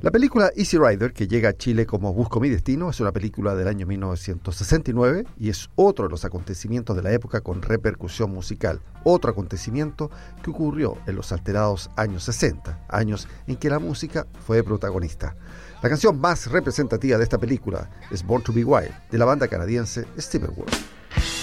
La película Easy Rider, que llega a Chile como Busco mi destino, es una película del año 1969 y es otro de los acontecimientos de la época con repercusión musical. Otro acontecimiento que ocurrió en los alterados años 60, años en que la música fue protagonista. La canción más representativa de esta película es Born to Be Wild, de la banda canadiense Steppenwolf.